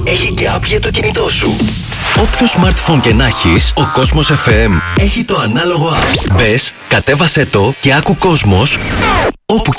έχει και app για το κινητό σου. Όποιο smartphone και να έχεις, ο Κόσμος FM έχει το ανάλογο app. Μπες, κατέβασέ το και άκου Κόσμος όπου